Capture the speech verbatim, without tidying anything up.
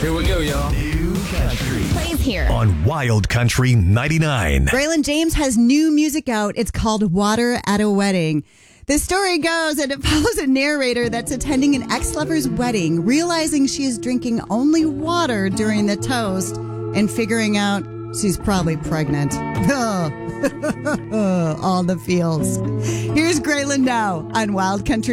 Here we go, y'all. New Country Plays here. on Wild Country ninety-nine. Braylon James has new music out. It's called Water at a Wedding. The story goes, and it follows a narrator that's attending an ex-lover's wedding, realizing she is drinking only water during the toast and figuring out she's probably pregnant. All the feels. Here's Braylon now on Wild Country.